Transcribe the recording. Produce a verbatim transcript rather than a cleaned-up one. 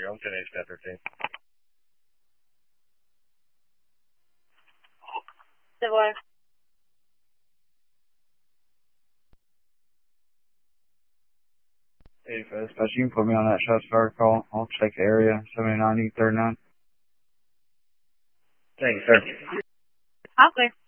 You're on ten H, ten thirteen. Civil. Hey, Fast Dispatch, you can put me on that shots fired call. I'll check the area, seventy-nine E thirty-nine. Thank you, sir. I'll clear.